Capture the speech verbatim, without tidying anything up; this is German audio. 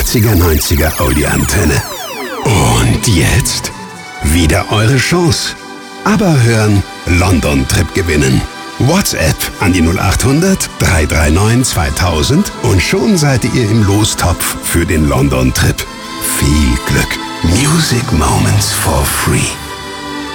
achtziger, neunziger Audioantenne. Und jetzt wieder eure Chance. Aber hören, London Trip gewinnen. WhatsApp an die null acht hundert, drei drei neun, zweitausend und schon seid ihr im Lostopf für den London Trip. Viel Glück. Music Moments for free.